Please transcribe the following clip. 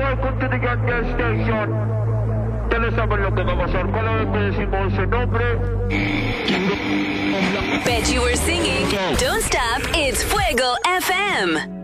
welcome to the Goddamn Station. Ustedes saben lo que va a pasar. Cada vez que decimos ese nombre. Bet you were singing. Don't stop. It's Fuego FM.